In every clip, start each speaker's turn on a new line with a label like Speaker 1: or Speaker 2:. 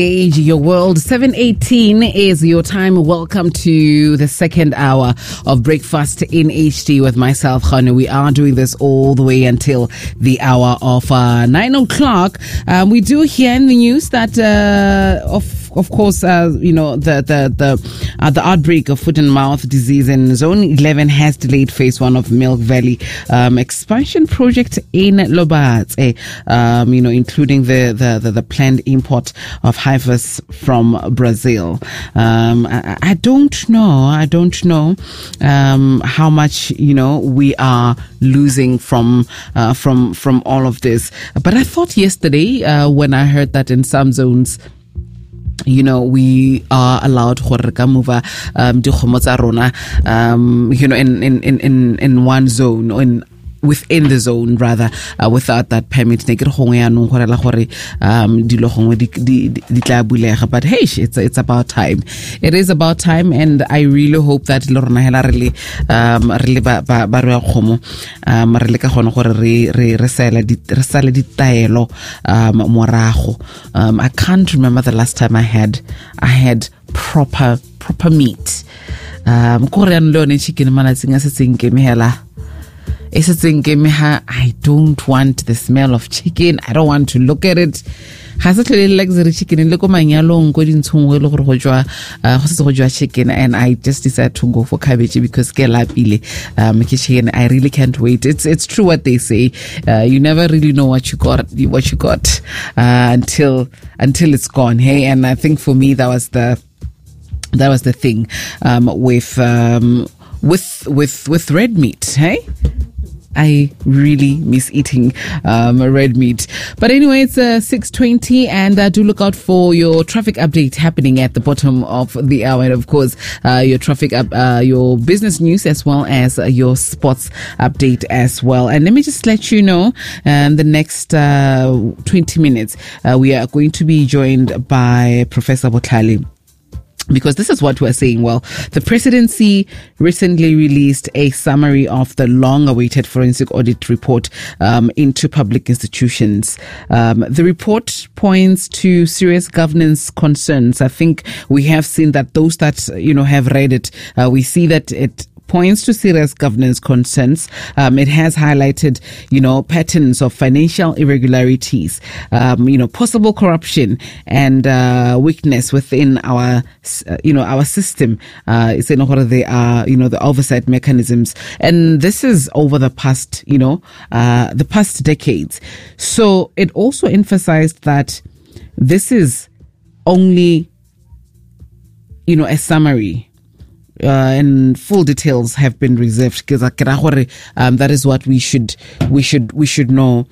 Speaker 1: Age your world. 7:18 is your time. Welcome to the second hour of Breakfast in HD with myself, Khane. We are doing this all the way until the hour of 9 o'clock. We do hear in the news that of course, the outbreak of foot and mouth disease in Zone 11 has delayed phase 1 of Milk Valley expansion project in Lobatse, including the planned import of heifers from Brazil. I don't know how much we are losing from all of this. But I thought yesterday when I heard that in some zones, we are allowed to move in one zone, within the zone rather, without that permit. But hey, it's about time. It is about time, and I really hope that I can't remember the last time I had proper meat. I don't want the smell of chicken. I don't want to look at it. Chicken, and I just decided to go for cabbage because I really can't wait. It's true what they say. You never really know what you got until it's gone. Hey, and I think for me that was the thing with red meat. Hey, I really miss eating red meat. But anyway, it's 6:20, and do look out for your traffic update happening at the bottom of the hour, and of course your traffic your business news as well as your sports update as well. And let me just let you know, the next 20 minutes we are going to be joined by Professor Botlhale, because this is what we're saying. Well, the presidency recently released a summary of the long-awaited forensic audit report into public institutions. The report points to serious governance concerns. I think we have seen that those that, have read it, we see that it points to serious governance concerns. It has highlighted, patterns of financial irregularities, possible corruption and weakness within our system. They are, the oversight mechanisms, and this is over the past, the past decades. So it also emphasized that this is only, a summary. And full details have been reserved, because that is what we should know.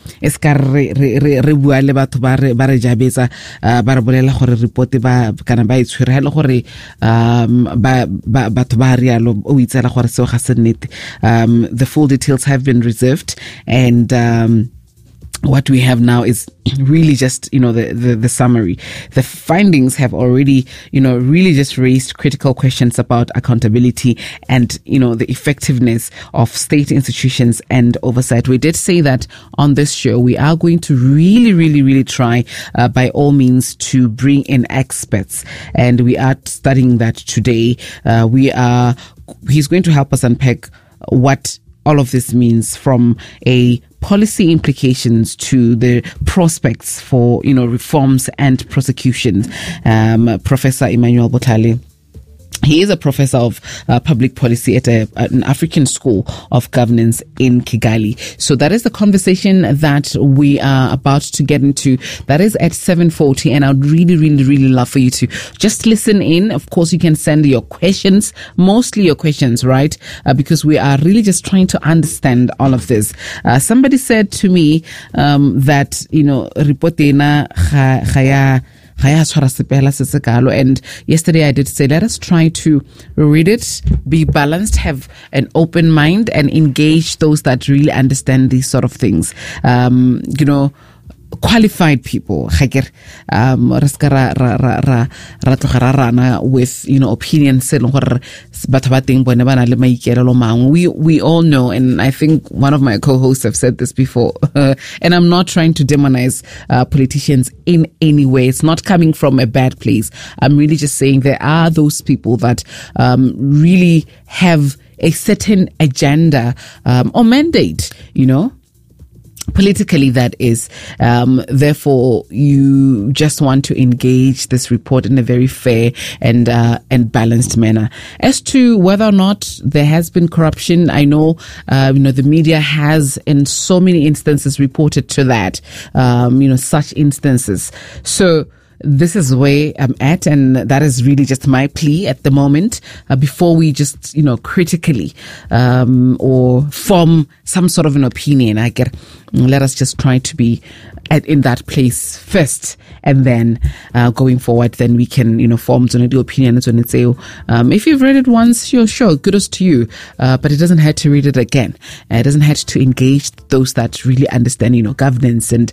Speaker 1: The full details have been reserved, and what we have now is really just, the summary. The findings have already, really just raised critical questions about accountability and, the effectiveness of state institutions and oversight. We did say that on this show, we are going to really, really, really try, by all means, to bring in experts. And we are studying that today. He's going to help us unpack what all of this means, from a policy implications to the prospects for, reforms and prosecutions. Professor Emmanuel Botlhale, he is a professor of public policy at an African School of Governance in Kigali. So that is the conversation that we are about to get into. That is at 7:40, and I'd really, really, really love for you to just listen in. Of course, you can send your questions, mostly your questions, right? Because we are really just trying to understand all of this. Somebody said to me that, Ripotena khaya and yesterday I did say, let us try to read it, be balanced, have an open mind, and engage those that really understand these sort of things. qualified people with opinions we all know, and I think one of my co-hosts have said this before, and I'm not trying to demonize politicians in any way. It's not coming from a bad place. I'm really just saying there are those people that really have a certain agenda or mandate, politically, that is. Therefore, you just want to engage this report in a very fair and balanced manner. As to whether or not there has been corruption, I know, the media has in so many instances reported to that, such instances. So, this is where I'm at, and that is really just my plea at the moment, before we just, critically, or form some sort of an opinion. Let us just try to be in that place first, and then, going forward, then we can, form the opinion and say, if you've read it once, sure, kudos to you. But it doesn't have to read it again. It doesn't have to engage those that really understand, governance and,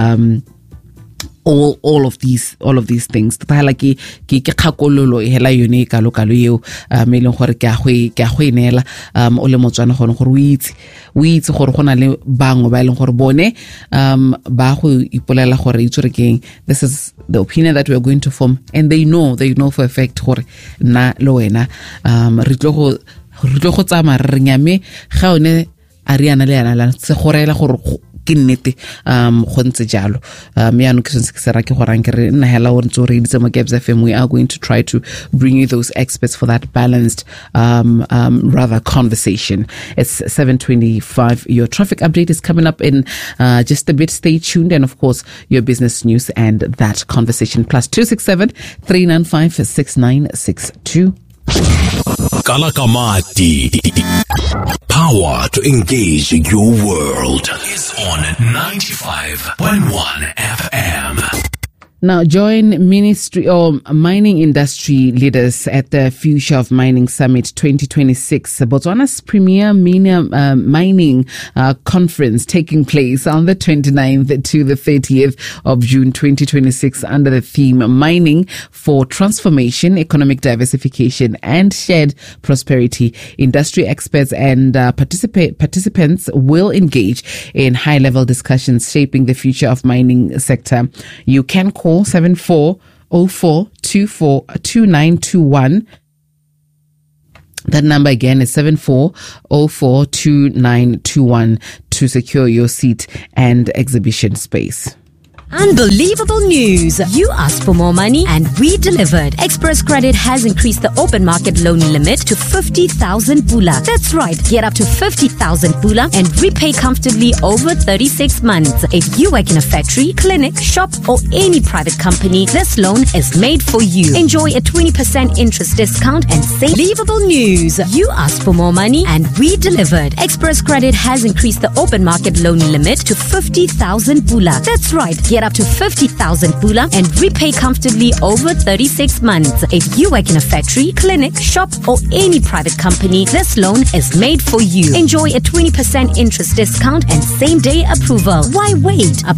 Speaker 1: all of these things ke khakololo e hela yone ka lokalo eo me leng gore ke a go inela o le motswana gone gore o itse gore gona le bangwe ba leng gore bone ba go ipolela gore itse keng, this is the opinion that we are going to form, and they know for a fact gore na lo wena re tlo go tsama re nyame ga one ariana le yana la se gorela gore ke nnete go ntse jalo ya no ke se ra ke go rang ke re nna hela o ntse o re ditse mo Gabs FM. We are going to try to bring you those experts for that balanced rather conversation. It's 7:25. Your traffic update is coming up in just a bit. Stay tuned, and of course your business news and that conversation, +267 395 6962.
Speaker 2: Kalakamati. Power to engage your world is on 95.1 FM.
Speaker 1: Now, join ministry or mining industry leaders at the Future of Mining Summit 2026, Botswana's premier mining conference taking place on the 29th to the 30th of June 2026 under the theme Mining for Transformation, Economic Diversification and Shared Prosperity. Industry experts and participants will engage in high-level discussions shaping the future of mining sector. You can call 7404242921. That number again is 74042921 to secure your seat and exhibition space.
Speaker 3: Unbelievable news. You asked for more money and we delivered. Express Credit has increased the open market loan limit to 50,000 pula. That's right. Get up to 50,000 pula and repay comfortably over 36 months. If you work in a factory, clinic, shop or any private company, this loan is made for you. Enjoy a 20% interest discount and save. Unbelievable news. You asked for more money and we delivered. Express Credit has increased the open market loan limit to 50,000 pula. That's right. Get up to 50,000 pula and repay comfortably over 36 months. If you work in a factory, clinic, shop or any private company, this loan is made for you. Enjoy a 20% interest discount and same-day approval. Why wait?